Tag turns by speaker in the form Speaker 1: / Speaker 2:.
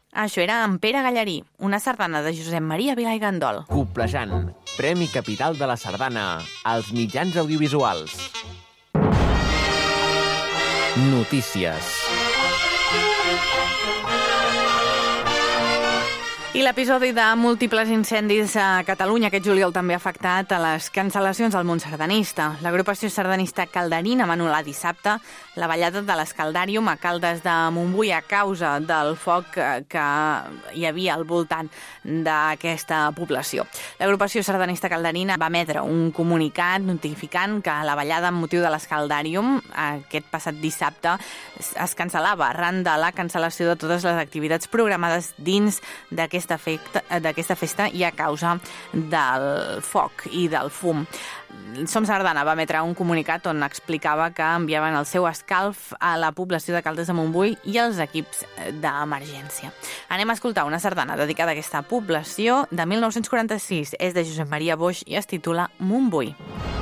Speaker 1: Això era en Pere Gallarí, una sardana de Josep Maria Vilà i Gandol.
Speaker 2: Coplejant, Premi Capital de la Sardana als mitjans audiovisuals. Notícies.
Speaker 1: I l'episodi de múltiples incendis a Catalunya aquest juliol també ha afectat a les cancel·lacions del món sardanista. L'agrupació sardanista Calderina va anul·lar dissabte la ballada de l'Escaldàrium a Caldes de Montbui a causa del foc que hi havia al voltant d'aquesta població. L'agrupació sardanista Calderina va emetre un comunicat notificant que la ballada amb motiu de l'Escaldàrium aquest passat dissabte es cancel·lava arran de la cancel·lació de totes les activitats programades dins d'aquesta festa i a causa del foc i del fum. Som Sardana va emetre un comunicat on explicava que enviaven el seu escalf a la població de Caldes de Montbui i als equips d'emergència. Anem a escoltar una sardana dedicada a aquesta població de 1946. És de Josep Maria Boix i es titula Montbui.